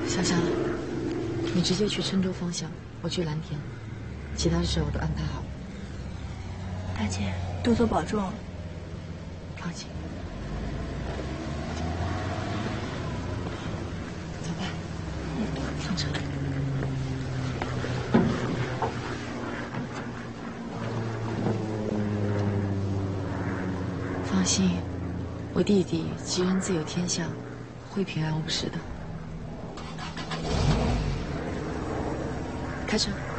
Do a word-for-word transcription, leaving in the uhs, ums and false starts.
香香，你直接去郴州方向，我去蓝田，其他的事我都安排好了。 大姐，多多保重。 放心。走吧，嗯，上车。放心，我弟弟吉人自有天相，会平安无事的。开车。